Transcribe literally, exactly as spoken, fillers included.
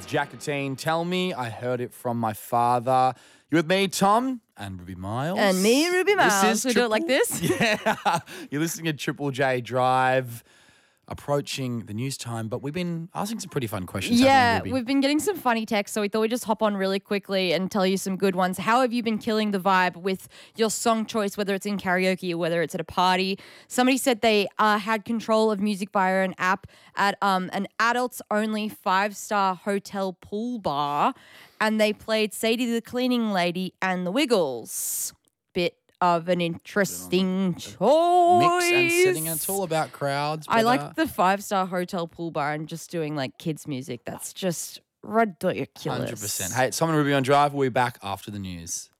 Jackatine. Tell me, I heard it from my father. You with me, Tom? And Ruby Miles. And me, Ruby Miles. This is we do it like this? Yeah. You're listening to Triple J Drive. Approaching the news time, but we've been asking some pretty fun questions. Yeah, we, we've been getting some funny texts, so we thought we'd just hop on really quickly and tell you some good ones. How have you been killing the vibe with your song choice, whether it's in karaoke or whether it's at a party? Somebody said they uh, had control of music via an app at um, an adults-only five-star hotel pool bar, and they played Sadie the Cleaning Lady and the Wiggles. Bit of an interesting choice. Mix and setting. It's all about crowds. I like uh, the five-star hotel pool bar and just doing like kids music. That's just ridiculous. one hundred percent. Hey, it's Tom and Ruby on Drive. We'll be back after the news.